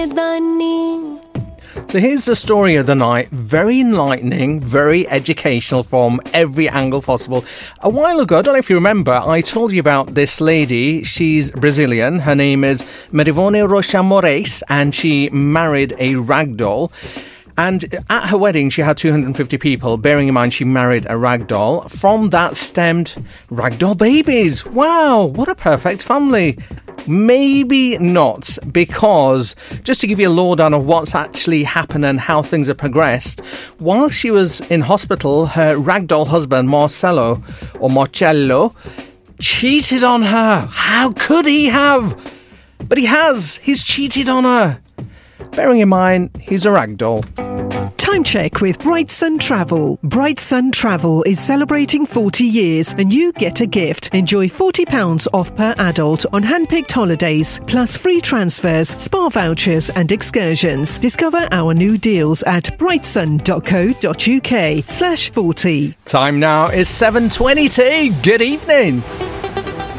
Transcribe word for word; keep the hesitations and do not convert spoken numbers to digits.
So here's the story of the night. Very enlightening, very educational from every angle possible. A while ago, I don't know if you remember, I told you about this lady. She's Brazilian. Her name is Marivone Rocha Moraes, and she married a ragdoll. And at her wedding, she had two hundred fifty people, bearing in mind she married a ragdoll. From that stemmed ragdoll babies. Wow, what a perfect family. Maybe not, because just to give you a lowdown of what's actually happened and how things have progressed, while she was in hospital, her ragdoll husband, Marcelo, or Marcello, cheated on her. How could he have? But he has. He's cheated on her. Bearing in mind, he's a ragdoll. Time check with Bright Sun Travel. Bright Sun Travel is celebrating forty years and you get a gift. Enjoy forty pounds off per adult on hand-picked holidays, plus free transfers, spa vouchers and excursions. Discover our new deals at brightsun.co.uk slash 40. Time now is seven twenty-two. Good evening.